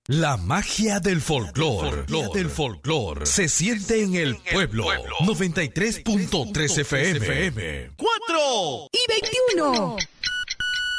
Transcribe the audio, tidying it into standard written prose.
La magia del folclore se siente en el pueblo. 93.3 FM. 4 y 21.